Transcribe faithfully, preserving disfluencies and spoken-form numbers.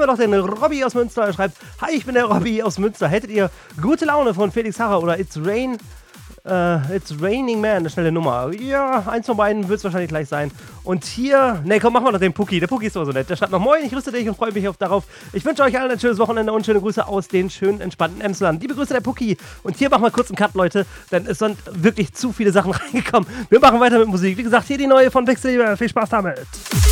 wir doch den Robby aus Münster. Er schreibt, hi, ich bin der Robby aus Münster. Hättet ihr gute Laune von Felix Harrer oder It's Rain... Uh, it's Raining Man, eine schnelle Nummer. Ja, eins von beiden wird es wahrscheinlich gleich sein. Und hier, ne, komm, machen wir doch den Pucki. Der Pucki ist so nett. Der schreibt noch, moin, ich grüße dich und freue mich auf darauf. Ich wünsche euch allen ein schönes Wochenende und schöne Grüße aus den schönen, entspannten Emsland. Liebe Grüße, der Pucki. Und hier machen wir kurz einen Cut, Leute, denn es sind wirklich zu viele Sachen reingekommen. Wir machen weiter mit Musik. Wie gesagt, hier die neue von Wechsel. Viel Spaß damit.